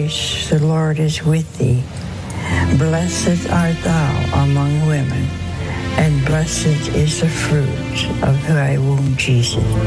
Rejoice, the Lord is with thee. Blessed art thou among women, and blessed is the fruit of thy womb, Jesus.